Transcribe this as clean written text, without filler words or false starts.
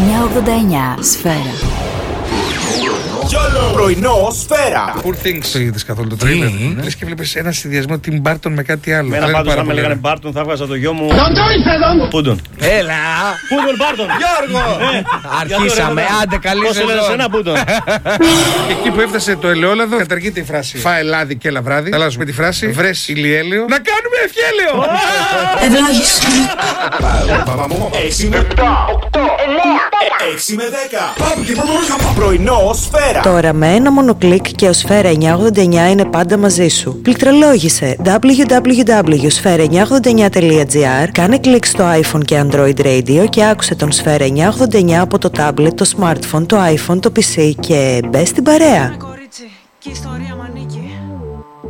989 Σφαίρα. Πρωινό Σφαίρα. Poor Things. Το είδες καθόλου το τρέιλερ? Λες και βλέπεις ένα συνδυασμό Tim Burton με κάτι άλλο. Μένα πάντως αν με λέγανε Barton θα βγάζα το γιο μου. Πούντον. Έλα! Πούντον Barton. Γιώργο! Αρχίσαμε, άντε καλή Πώς σε λένε σεζόν. εσένα Πούντον? Και εκεί που έφτασε το ελαιόλαδο, καταργείται η φράση φάε λάδι και έλα βράδυ. Αλλάζουμε τη φράση βρες ηλιέλαιο. Να κάνουμε ευχέλαιο! Ευλόγησον. 6 με 7, 8, 9, 6 με 10. Πρωινό Σφαίρα. Τώρα με ένα μόνο κλικ και ο Σφαίρα 989 είναι πάντα μαζί σου. Πληκτρολόγησε www.sfera989.gr, κάνε κλικ στο iPhone και Android Radio και άκουσε τον Σφαίρα 989 από το tablet, το smartphone, το iPhone, το PC και μπες στην παρέα. Κορίτσι, και η ιστορία μου